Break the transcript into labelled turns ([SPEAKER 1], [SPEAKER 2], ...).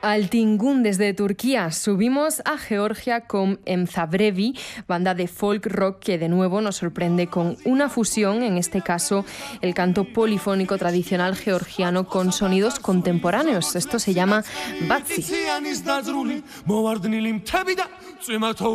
[SPEAKER 1] Al Tingún desde Turquía subimos a Georgia con Emzabrevi, banda de folk rock que de nuevo nos sorprende con una fusión, en este caso el canto polifónico tradicional georgiano con sonidos contemporáneos. Esto se llama Batsi.